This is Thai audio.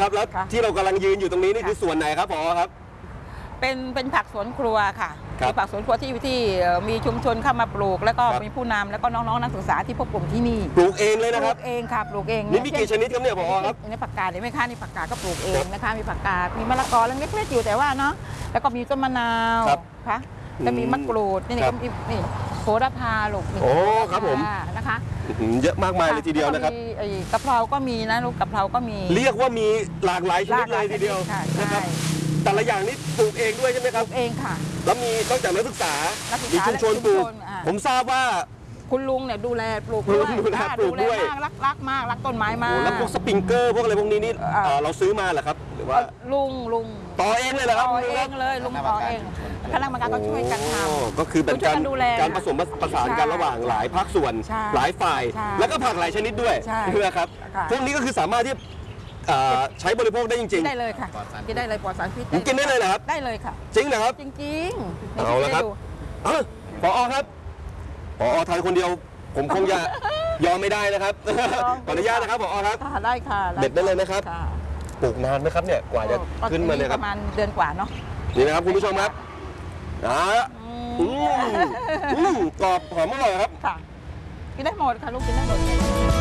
ครับแล้วที่เรากำลังยืนอยู่ตรงนี้นี่คือส่วนไหนครับผอครับเป็นผักสวนครัวค่ะมีผักสวนครัวที่มีชุมชนเข้ามาปลูกแล้วก็มีผู้นำแล้วก็น้องๆนักศึกษาที่พบกลุ่มที่นี่ปลูกเองเลยนะครับปลูกเองค่ะปลูกเองนี่มีกี่ชนิดครับเนี่ยผอครับนี่ผักกาดเห็นไหมคะนี่ผักกาดก็ปลูกเองนะคะมีผักกาดมีมะละกอเล็กๆอยู่แต่ว่าเนาะแล้วก็มีต้นมะนาวค่ะจะมีมะกรูดนี่ก็มีนี่โหระพาลูกโอ้ครับผมนะคะเยอะมากมายเลยทีเดียวนะครับกะเพราก็มีนะลูกกะเพราก็มีเรียกว่ามีหลากหลายชนิดเลยทีเดียวนะครับแต่ละอย่างนี้ปลูกเองด้วยใช่ไหมครับปลูกเองค่ะแล้วมีนอกจากนักศึกษามีชุมชนปลูกผมทราบว่าคุณลุงเนี่ยดูแลปลูกด้วยดูแลมากรักมากรักต้นไม้มากแล้วพวกสปริงเกอร์พวกอะไรพวกนี้นี่เราซื้อมาเหรอครับหรือว่าลุงต่อเองเลยเหรอครับต่อเองเลยลุงต่อเองคณะกรรมการก็ช่วยกันทำก็คือเป็นการผสมผสานกันระหว่างหลายภาคส่วนหลายฝ่ายแล้วก็ผักหลายชนิดด้วยนะครับพวกนี้ก็คือสามารถที่ใช้บริโภคได้จริงๆได้เลยค่ะกินได้เลยปลอดสารพิษกินได้เลยเหรอครับได้เลยค่ะจริงเหรอครับจริงๆเอาละครับผอครับผอทานคนเดียวผมคงจะยอมไม่ได้นะครับขออนุญาตนะครับผอครับได้ค่ะเด็ดได้เลยนะครับปลูกนานไหมครับเนี่ยกว่าจะขึ้นมาเนี่ยครับประมาณเดือนกว่าเนาะนี่นะครับคุณผู้ชมครับกรอบหอมอร่อยครับกินได้หมดค่ะลูกกินได้หมด